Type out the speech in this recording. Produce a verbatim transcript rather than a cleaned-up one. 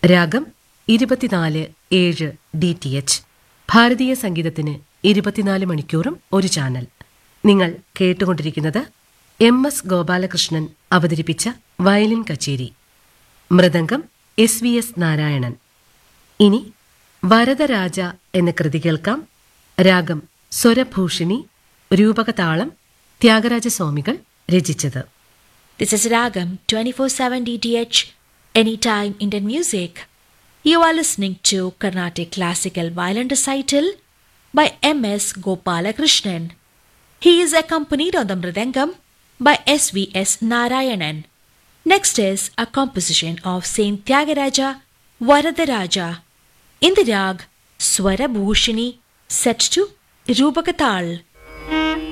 രാഗം ഇരുപത്തിനാല് ഏഴ് ഡി ടി എച്ച്. ഭാരതീയ സംഗീതത്തിന് ഇരുപത്തിനാല് മണിക്കൂറും ഒരു ചാനൽ. നിങ്ങൾ കേട്ടുകൊണ്ടിരിക്കുന്നത് എം എസ് ഗോപാലകൃഷ്ണൻ അവതരിപ്പിച്ച വയലിൻ കച്ചേരി. Mridangam S V S Narayanan. ഇനി വരദരാജ എന്ന കൃതി കേൾക്കാം. രാഗം സ്വരഭൂഷിണി. രൂപകതാളം ത്യാഗരാജസ്വാമികൾ രചിച്ചത്. This is Ragam twenty-four seven D T H, Anytime Indian Music. You are listening to Carnatic Classical Violin Recital by M S Gopalakrishnan. He is accompanied on the Mridangam by S V S Narayanan. Next is a composition of Saint Tyagaraja Varadaraja in the rag Swarabhushini, set to Rupakatal.